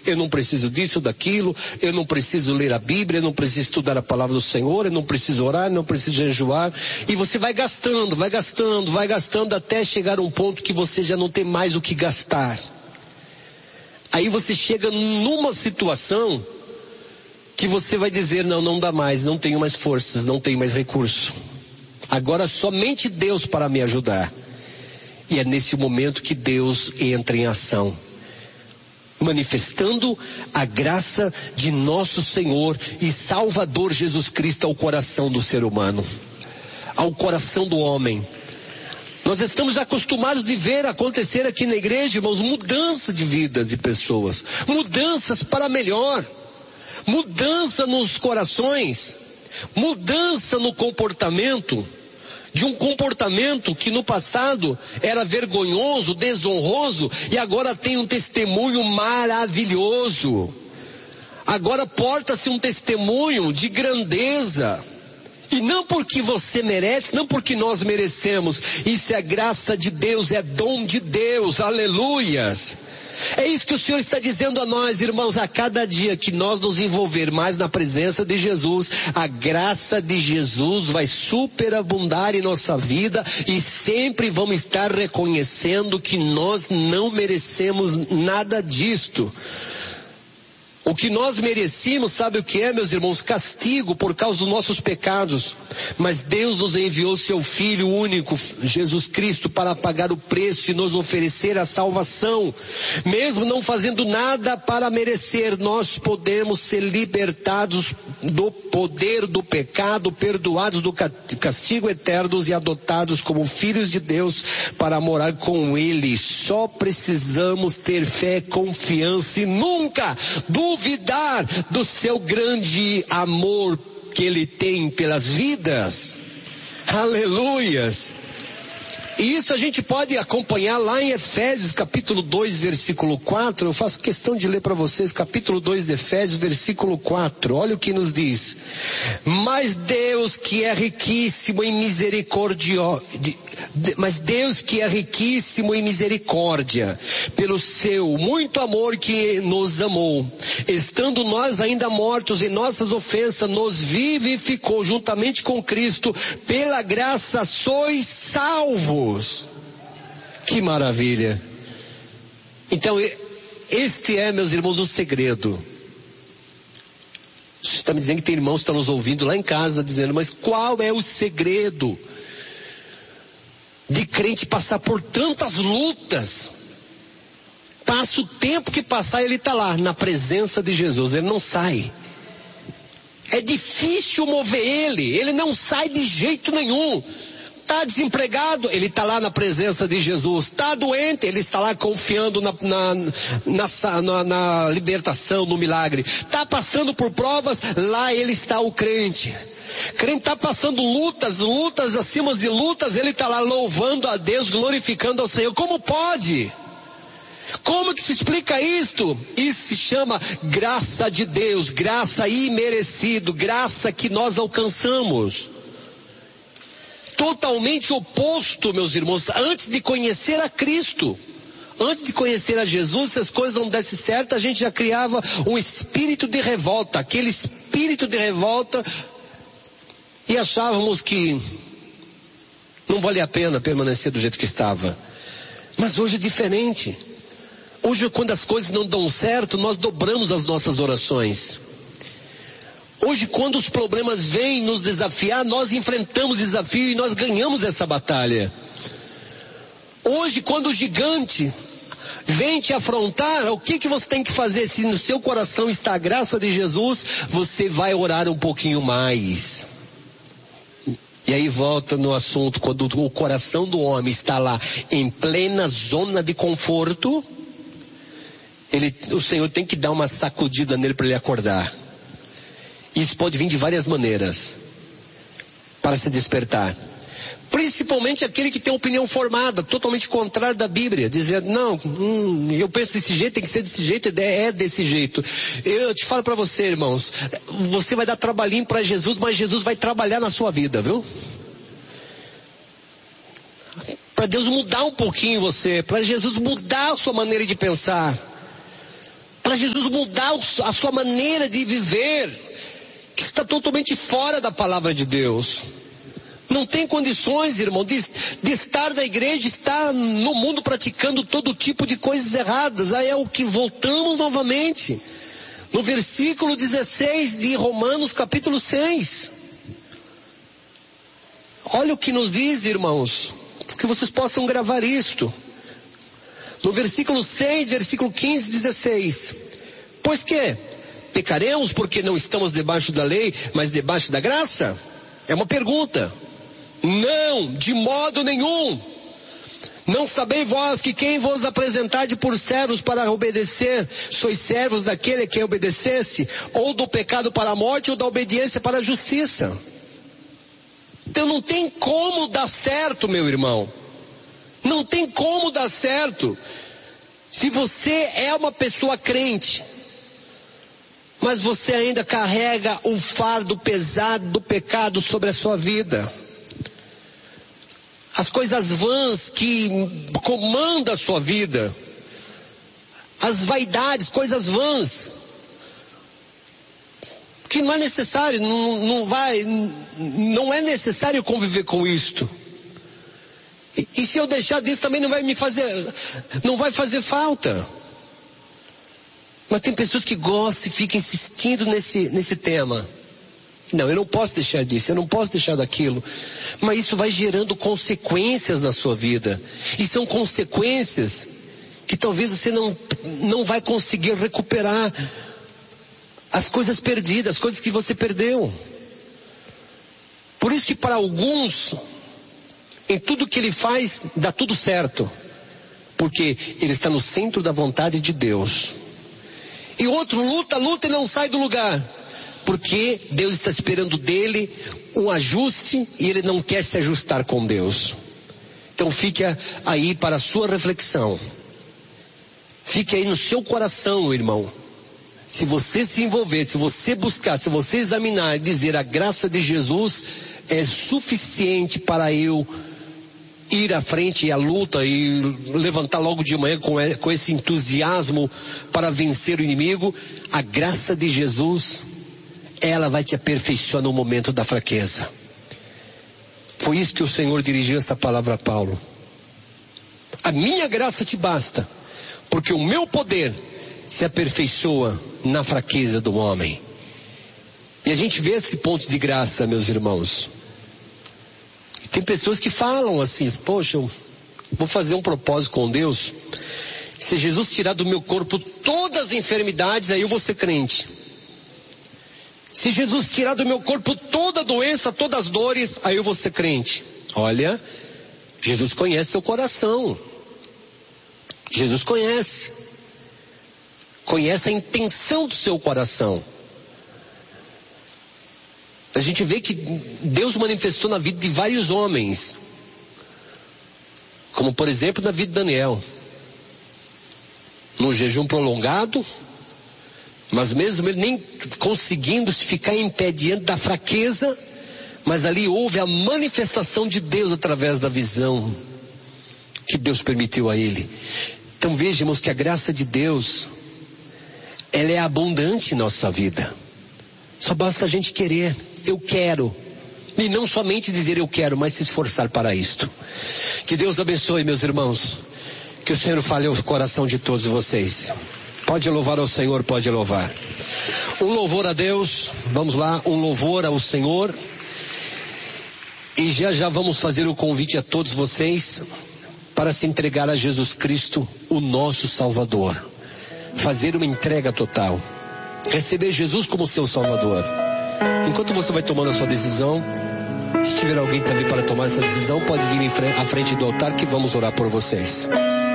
eu não preciso disso, daquilo, eu não preciso ler a Bíblia, eu não preciso estudar a palavra do Senhor, eu não preciso orar, eu não preciso jejuar. E você vai gastando, até chegar a um ponto que você já não tem mais o que gastar. Aí você chega numa situação que você vai dizer, não dá mais, não tenho mais forças, não tenho mais recurso. Agora somente Deus para me ajudar. E é nesse momento que Deus entra em ação, manifestando a graça de nosso Senhor e Salvador Jesus Cristo ao coração do ser humano, ao coração do homem. Nós estamos acostumados de ver acontecer aqui na igreja, irmãos, mudança de vidas de pessoas, mudanças para melhor, mudança nos corações, mudança no comportamento, de um comportamento que no passado era vergonhoso, desonroso, e agora tem um testemunho maravilhoso. Agora porta-se um testemunho de grandeza. E não porque você merece, não porque nós merecemos. Isso é graça de Deus, é dom de Deus, aleluias. É isso que o Senhor está dizendo a nós, irmãos, a cada dia que nós nos envolver mais na presença de Jesus, a graça de Jesus vai superabundar em nossa vida e sempre vamos estar reconhecendo que nós não merecemos nada disto. O que nós merecíamos, sabe o que é, meus irmãos? Castigo por causa dos nossos pecados. Mas Deus nos enviou seu Filho único, Jesus Cristo, para pagar o preço e nos oferecer a salvação. Mesmo não fazendo nada para merecer, nós podemos ser libertados do poder do pecado, perdoados do castigo eterno e adotados como filhos de Deus para morar com Ele. Só precisamos ter fé, confiança e nunca duvidar do seu grande amor que Ele tem pelas vidas. Aleluias! E isso a gente pode acompanhar lá em Efésios capítulo 2, versículo 4. Eu faço questão de ler para vocês capítulo 2 de Efésios, versículo 4. Olha o que nos diz. Mas Deus que é riquíssimo em misericórdia, pelo seu muito amor que nos amou, estando nós ainda mortos em nossas ofensas, nos vivificou juntamente com Cristo, pela graça sois salvos. Que maravilha! Então, este é, meus irmãos, o segredo. Você está me dizendo que tem irmãos que estão nos ouvindo lá em casa, dizendo, mas qual é o segredo de crente passar por tantas lutas? Passa o tempo que passar, ele está lá, na presença de Jesus, ele não sai. É difícil mover ele não sai de jeito nenhum. Está desempregado, ele está lá na presença de Jesus. Está doente, ele está lá confiando na libertação, no milagre. Está passando por provas, lá ele está o crente. Crente está passando lutas acima de lutas, ele está lá louvando a Deus, glorificando ao Senhor. Como pode? Como que se explica isto? Isso se chama graça de Deus, graça imerecido, graça que nós alcançamos. Totalmente oposto, meus irmãos, antes de conhecer a Cristo, antes de conhecer a Jesus, se as coisas não dessem certo, a gente já criava um espírito de revolta, aquele espírito de revolta, e achávamos que não valia a pena permanecer do jeito que estava. Mas hoje é diferente. Hoje, quando as coisas não dão certo, nós dobramos as nossas orações. Hoje, quando os problemas vêm nos desafiar, nós enfrentamos o desafio e nós ganhamos essa batalha. Hoje, quando o gigante vem te afrontar, o que você tem que fazer? Se no seu coração está a graça de Jesus, você vai orar um pouquinho mais. E aí volta no assunto, quando o coração do homem está lá em plena zona de conforto, o Senhor tem que dar uma sacudida nele para ele acordar. Isso pode vir de várias maneiras para se despertar. Principalmente aquele que tem opinião formada, totalmente contrária da Bíblia, dizendo, não, eu penso desse jeito, tem que ser desse jeito, é desse jeito. Eu te falo para você, irmãos, você vai dar trabalhinho para Jesus, mas Jesus vai trabalhar na sua vida, viu? Para Deus mudar um pouquinho você, para Jesus mudar a sua maneira de pensar. para Jesus mudar a sua maneira de viver, que está totalmente fora da palavra de Deus. Não tem condições, irmão, de estar na igreja, estar no mundo praticando todo tipo de coisas erradas. Aí é o que voltamos novamente no versículo 16 de Romanos capítulo 6. Olha o que nos diz, irmãos, que vocês possam gravar isto. No versículo 6, versículo 15, 16. Pois que? Pecaremos porque não estamos debaixo da lei, mas debaixo da graça? É uma pergunta. Não, de modo nenhum. Não sabeis vós que quem vos apresentarde por servos para obedecer, sois servos daquele a quem obedecesse, ou do pecado para a morte, ou da obediência para a justiça. Então não tem como dar certo, meu irmão. Não tem como dar certo. Se você é uma pessoa crente, mas você ainda carrega o fardo pesado do pecado sobre a sua vida. As coisas vãs que comandam a sua vida. As vaidades, coisas vãs. Que não é necessário, não é necessário conviver com isto. E se eu deixar disso também não vai fazer falta. Mas tem pessoas que gostam e ficam insistindo nesse tema. Não, eu não posso deixar disso, eu não posso deixar daquilo. Mas isso vai gerando consequências na sua vida. E são consequências que talvez você não vai conseguir recuperar. As coisas perdidas, as coisas que você perdeu. Por isso que para alguns, em tudo que ele faz, dá tudo certo. Porque ele está no centro da vontade de Deus. E outro luta e não sai do lugar. Porque Deus está esperando dele um ajuste e ele não quer se ajustar com Deus. Então fica aí para a sua reflexão. Fique aí no seu coração, irmão. Se você se envolver, se você buscar, se você examinar e dizer a graça de Jesus é suficiente para eu ir à frente e à luta e levantar logo de manhã com esse entusiasmo para vencer o inimigo, a graça de Jesus, ela vai te aperfeiçoar no momento da fraqueza. Foi isso que o Senhor dirigiu essa palavra a Paulo. A minha graça te basta, porque o meu poder se aperfeiçoa na fraqueza do homem. E a gente vê esse ponto de graça, meus irmãos. Tem pessoas que falam assim, poxa, eu vou fazer um propósito com Deus. Se Jesus tirar do meu corpo todas as enfermidades, aí eu vou ser crente. Se Jesus tirar do meu corpo toda a doença, todas as dores, aí eu vou ser crente. Olha, Jesus conhece seu coração. Jesus conhece a intenção do seu coração. A gente vê que Deus manifestou na vida de vários homens, como por exemplo na vida de Daniel, no jejum prolongado, mas mesmo ele nem conseguindo se ficar em pé diante da fraqueza, mas ali houve a manifestação de Deus através da visão que Deus permitiu a ele. Então vejamos que a graça de Deus, ela é abundante em nossa vida. Só basta a gente querer. Eu quero. E não somente dizer eu quero, mas se esforçar para isto. Que Deus abençoe, meus irmãos. Que o Senhor fale ao coração de todos vocês. Pode louvar ao Senhor, pode louvar. Um louvor a Deus. Vamos lá, um louvor ao Senhor. E já vamos fazer o convite a todos vocês para se entregar a Jesus Cristo, o nosso Salvador. Fazer uma entrega total. Receber Jesus como seu Salvador. Enquanto você vai tomando a sua decisão, se tiver alguém também para tomar essa decisão, pode vir à frente do altar que vamos orar por vocês.